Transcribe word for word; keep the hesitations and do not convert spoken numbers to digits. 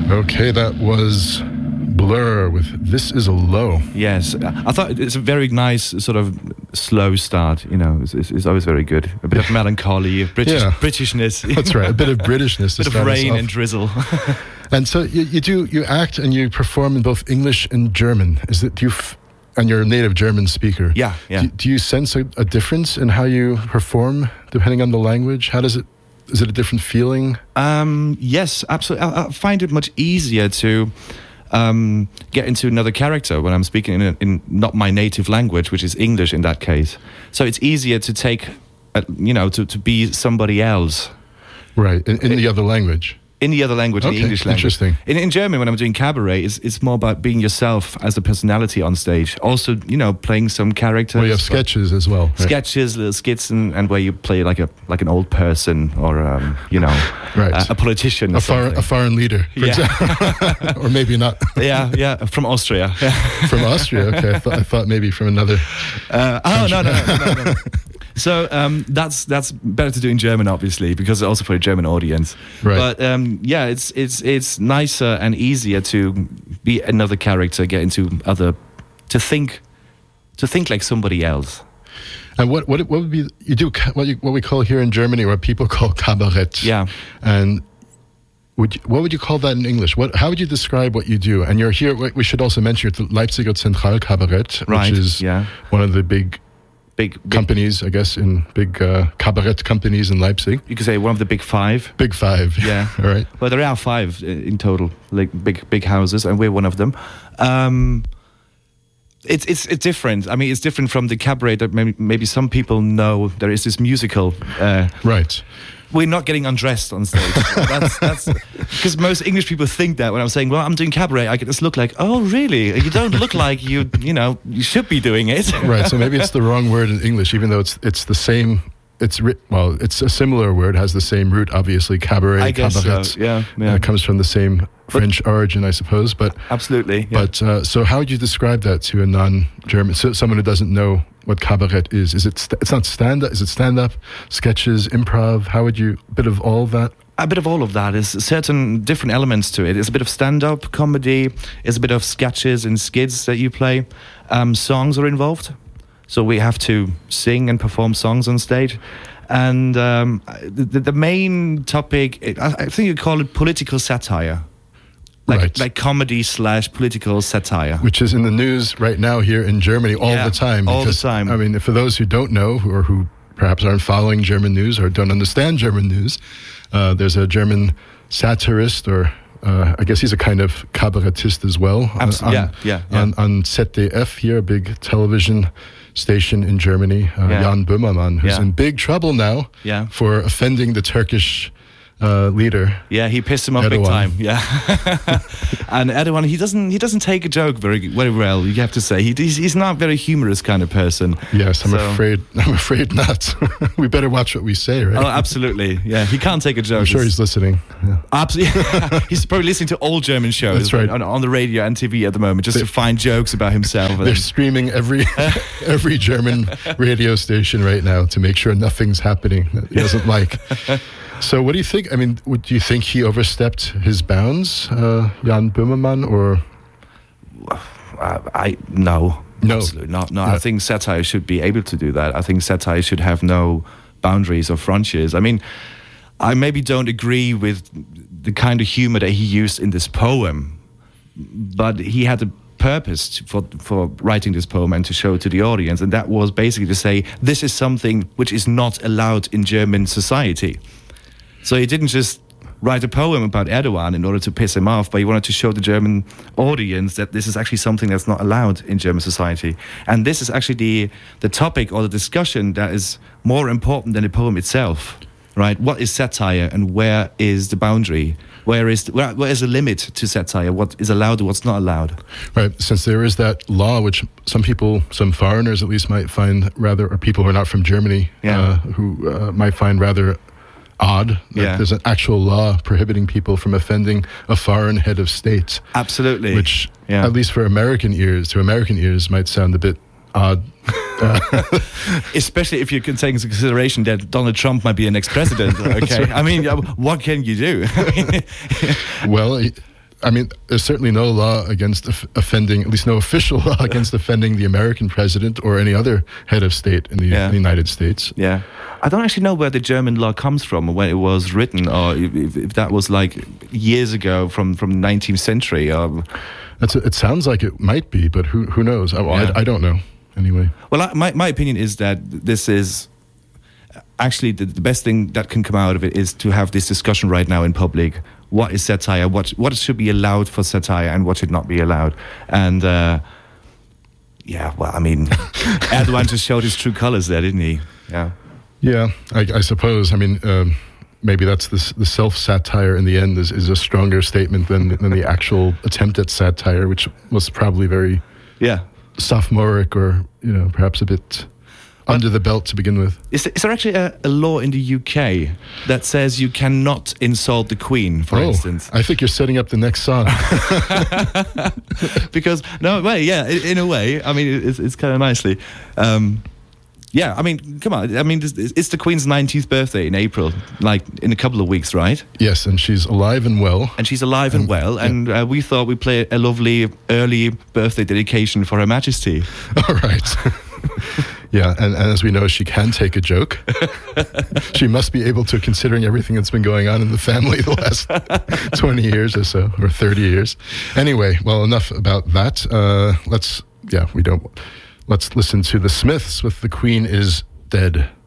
Okay, that was Blur with This Is a Low. Yes, I thought it's a very nice sort of slow start. You know, it's, it's, it's always very good. A bit of melancholy, British Yeah. Britishness. That's right, a bit of Britishness. A bit of rain and drizzle. And so you, you do you act and you perform in both English and German. Is it do you? F- and you're a native German speaker. Yeah, yeah. Do, do you sense a, a difference in how you perform depending on the language? How does it? Is it a different feeling? Um, yes, absolutely. I, I find it much easier to um, get into another character when I'm speaking in, a, in not my native language, which is English in that case. So it's easier to take, a, you know, to, to be somebody else. Right, in, in it, the other language. In the other language, okay, in the English language. Interesting. In, in German, when I'm doing cabaret, it's, it's more about being yourself as a personality on stage. Also, you know, playing some characters. Well, you have sketches as well. Right? Sketches, little skits, and, and where you play like a like an old person or, um, you know, right. a, a politician. Or a, foreign, a foreign leader, for yeah. example. Or maybe not. yeah, yeah, from Austria. Yeah. From Austria, okay. I, th- I thought maybe from another. Uh, oh, no, no, no, no, no. So um, that's that's better to do in German, obviously, because it's also for a German audience. Right. But um, yeah, it's it's it's nicer and easier to be another character, get into other, to think, to think like somebody else. And what what what would be you do what you, what we call here in Germany, or what people call cabaret? Yeah. And would you, what would you call that in English? What how would you describe what you do? And you're here. We should also mention you're at the Leipziger Zentralkabarett, right. which is yeah. one of the big. Big, big companies, I guess, in big uh, cabaret companies in Leipzig. You could say one of the big five. Big five. Yeah. All right. Well, there are five in total, like big big houses, and we're one of them. Um, it's it's it's different. I mean, it's different from the cabaret that maybe maybe some people know. There is this musical. Uh, right. We're not getting undressed on stage. That's that's because most English people think that when I'm saying, well, I'm doing cabaret, I get this look like, oh, really? You don't look like you, you know, you should be doing it. Right. So maybe it's the wrong word in English, even though it's it's the same. It's well, it's a similar word, has the same root, obviously. Cabaret, I guess cabaret. So. Yeah, yeah. Uh, it comes from the same French but, origin, I suppose. But absolutely. Yeah. But uh, so, how would you describe that to a non-German, so someone who doesn't know what cabaret is? Is it? St- it's not stand-up. Is it stand-up, sketches, improv? How would you? A bit of all of that. A bit of all of that. Is certain different elements to it. It's a bit of stand-up comedy. It's a bit of sketches and skits that you play. Um, songs are involved. So we have to sing and perform songs on stage. And um, the, the main topic, I think you call it political satire. Like, right. like comedy slash political satire. Which is in the news right now here in Germany all yeah, the time. All because, the time. I mean, for those who don't know, or who perhaps aren't following German news or don't understand German news, uh, there's a German satirist, or uh, I guess he's a kind of cabaretist as well. Absolutely. On, yeah, yeah, yeah. On, on Z D F here, a big television station in Germany, uh, yeah. Jan Böhmermann, who's yeah. in big trouble now yeah. for offending the Turkish uh, leader. Yeah, he pissed him off Erdogan. big time. Yeah, and Erdogan, he doesn't he doesn't take a joke very very well. You have to say he, he's he's not a very humorous kind of person. Yes, I'm so. afraid. I'm afraid not. We better watch what we say, right? Oh, absolutely. Yeah, he can't take a joke. I'm sure he's listening. Yeah. Absolutely, he's probably listening to all German shows. That's right. on, on the radio and T V at the moment, just they, to find jokes about himself. They're streaming every every German radio station right now to make sure nothing's happening that he doesn't like. So, what do you think? I mean, would do you think he overstepped his bounds, uh, Jan Böhmermann, or? Uh, I no, no, absolutely not. No, yeah. I think satire should be able to do that. I think satire should have no boundaries or frontiers. I mean, I maybe don't agree with the kind of humor that he used in this poem, but he had a purpose to, for for writing this poem and to show it to the audience, and that was basically to say this is something which is not allowed in German society. So he didn't just write a poem about Erdogan in order to piss him off, but he wanted to show the German audience that this is actually something that's not allowed in German society. And this is actually the the topic or the discussion that is more important than the poem itself, right? What is satire and where is the boundary? Where is the, where, where is the limit to satire? What is allowed and what's not allowed? Right, since there is that law, which some people, some foreigners at least, might find rather, or people who are not from Germany, yeah. uh, who uh, might find rather odd that yeah. there's an actual law prohibiting people from offending a foreign head of state. Absolutely. Which, yeah. at least for American ears, to American ears, might sound a bit odd. Especially if you can take into consideration that Donald Trump might be an ex-president. Okay, right. I mean, what can you do? Well, I mean, there's certainly no law against off- offending, at least no official law against offending the American president or any other head of state in the, Yeah. the United States. Yeah, I don't actually know where the German law comes from or when it was written, or if, if, if that was like years ago from from the nineteenth century. Um, That's a, it sounds like it might be, but who who knows? I, well, Yeah. I, I don't know. Anyway, well, I, my my opinion is that this is actually the, the best thing that can come out of it is to have this discussion right now in public. What is satire? What what should be allowed for satire and what should not be allowed? And uh, yeah, well, I mean, Erdogan just showed his true colors there, didn't he? Yeah. yeah, I, I suppose. I mean, um, maybe that's the, s- the self-satire in the end is, is a stronger statement than than the actual attempt at satire, which was probably very Yeah. sophomoric or, you know, perhaps a bit under the belt to begin with. Is there, is there actually a, a law in the U K that says you cannot insult the Queen, for oh, instance? I think you're setting up the next song. Because, no, well, yeah, in, in a way, I mean, it's, it's kind of nicely. Um, yeah, I mean, come on. I mean, it's, it's the Queen's nineteenth birthday in April, like in a couple of weeks, right? Yes, and she's alive and well. And she's alive and, And- well, yeah. and uh, we thought we'd play a lovely early birthday dedication for Her Majesty. All right. Yeah, and, and as we know, she can take a joke. She must be able to, considering everything that's been going on in the family the last twenty years or so, or thirty years. Anyway, well, enough about that. Uh, let's, yeah, we don't, let's listen to the Smiths with The Queen is Dead.